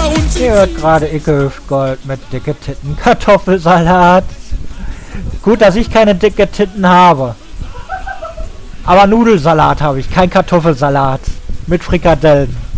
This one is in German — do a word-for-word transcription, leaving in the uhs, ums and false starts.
bei uns. Ihr hört gerade Icke Gold mit dicke Titten Kartoffelsalat. Gut, dass ich keine dicke Titten habe. Aber Nudelsalat habe ich, kein Kartoffelsalat. Mit Frikadellen.